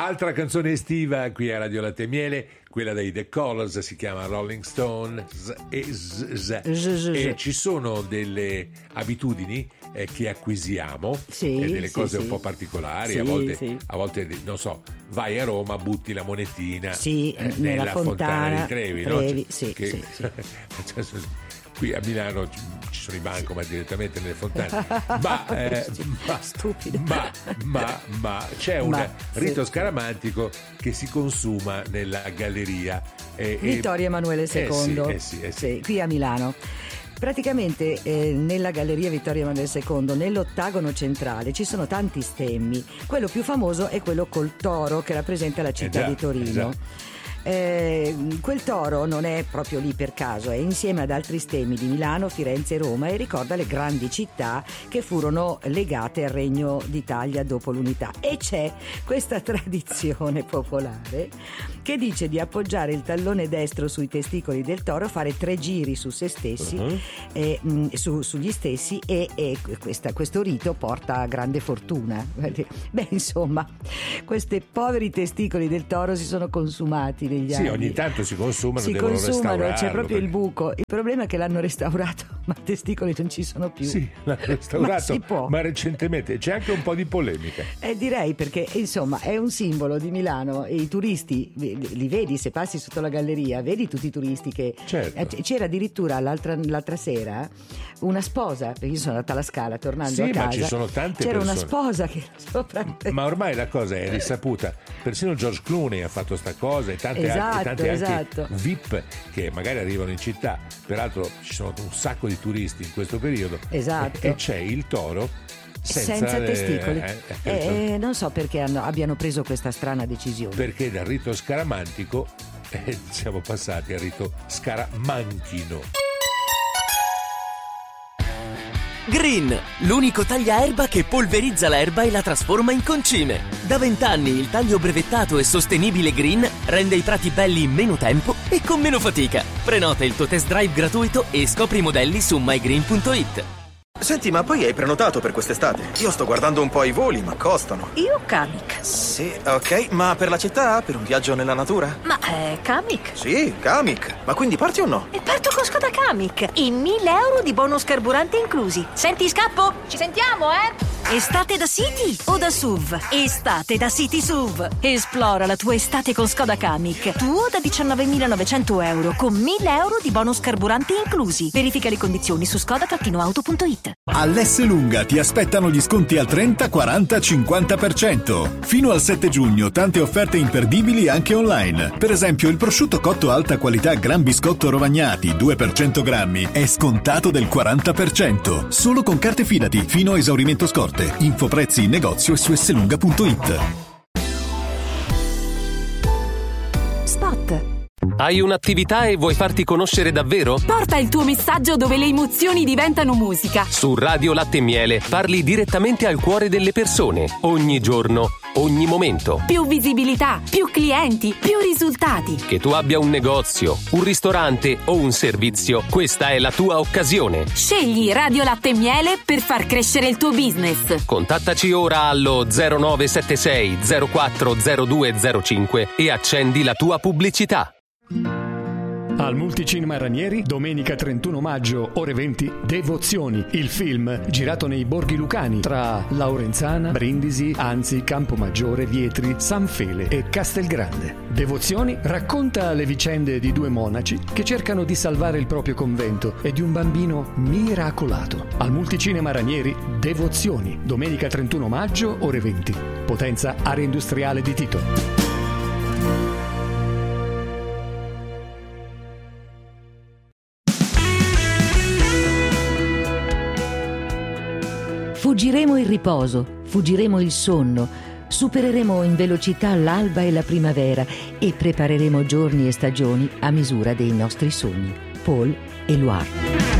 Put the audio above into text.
Altra canzone estiva qui a Radio Latte e Miele, quella dei The Colours, si chiama Rolling Stone e ci sono delle abitudini che acquisiamo, delle cose un po' particolari, a volte non so, vai a Roma, butti la monetina nella fontana di Trevi, no? Qui a Milano ci sono i bancomat direttamente nelle fontane, ma c'è un rito scaramantico che si consuma nella galleria Vittorio Emanuele II, qui a Milano. Praticamente nella Galleria Vittorio Emanuele II, nell'ottagono centrale, ci sono tanti stemmi. Quello più famoso è quello col toro che rappresenta la città di Torino. Quel toro non è proprio lì per caso, è insieme ad altri stemmi di Milano, Firenze e Roma e ricorda le grandi città che furono legate al Regno d'Italia dopo l'unità. E c'è questa tradizione popolare che dice di appoggiare il tallone destro sui testicoli del toro, fare 3 giri su se stessi, sugli stessi e questo rito porta a grande fortuna. Beh, insomma, questi poveri testicoli del toro si sono consumati negli anni. Ogni tanto si consumano, c'è proprio il buco. Il problema è che l'hanno restaurato, ma i testicoli non ci sono più. Sì, l'hanno restaurato, ma recentemente c'è anche un po' di polemica. Direi, perché insomma è un simbolo di Milano e i turisti li vedi, se passi sotto la galleria vedi tutti i turisti che c'era addirittura l'altra sera una sposa, perché io sono andata alla Scala tornando a casa, ma ci sono tante c'era persone. una sposa che ma ormai la cosa è risaputa, persino George Clooney ha fatto sta cosa e tanti altri VIP che magari arrivano in città, peraltro ci sono un sacco di turisti in questo periodo, e c'è il toro senza testicoli. Non so perché abbiano preso questa strana decisione. Perché dal rito scaramantico siamo passati al rito scaramanchino. Green, l'unico tagliaerba che polverizza l'erba e la trasforma in concime. Da 20 anni il taglio brevettato e sostenibile Green rende i prati belli in meno tempo e con meno fatica. Prenota il tuo test drive gratuito e scopri i modelli su mygreen.it. Senti, ma poi hai prenotato per quest'estate? Io sto guardando un po' i voli, ma costano. Io Kamiq. Sì, ok, ma per la città? Per un viaggio nella natura? Ma Kamiq? Sì, Kamiq. Ma quindi parti o no? E parto con Skoda Kamiq. E 1.000 euro di bonus carburante inclusi. Senti, scappo? Ci sentiamo, Estate da City o da SUV? Estate da City SUV. Esplora la tua estate con Skoda Kamiq. Tuo da 19.900 euro con 1.000 euro di bonus carburante inclusi. Verifica le condizioni su skoda-auto.it. All'Esselunga ti aspettano gli sconti al 30, 40, 50%. Fino al 7 giugno tante offerte imperdibili anche online. Per esempio il prosciutto cotto alta qualità Gran Biscotto Rovagnati 2 per 100 grammi è scontato del 40%. Solo con carte Fidati fino a esaurimento scorte. Info prezzi in negozio e su esselunga.it. Spot. Hai un'attività e vuoi farti conoscere davvero? Porta il tuo messaggio dove le emozioni diventano musica. Su Radio Latte e Miele parli direttamente al cuore delle persone, ogni giorno, ogni momento. Più visibilità, più clienti, più risultati. Che tu abbia un negozio, un ristorante o un servizio, questa è la tua occasione. Scegli Radio Latte e Miele per far crescere il tuo business. Contattaci ora allo 0976 040205 e accendi la tua pubblicità. Al Multicinema Ranieri, domenica 31 maggio, ore 20, Devozioni, il film girato nei borghi lucani tra Laurenzana, Brindisi, Anzi, Campomaggiore, Vietri, San Fele e Castelgrande. Devozioni racconta le vicende di 2 monaci che cercano di salvare il proprio convento e di un bambino miracolato. Al Multicinema Ranieri, Devozioni, domenica 31 maggio, ore 20, Potenza Area Industriale di Tito. Fuggiremo il riposo, fuggiremo il sonno, supereremo in velocità l'alba e la primavera e prepareremo giorni e stagioni a misura dei nostri sogni. Paul Éluard.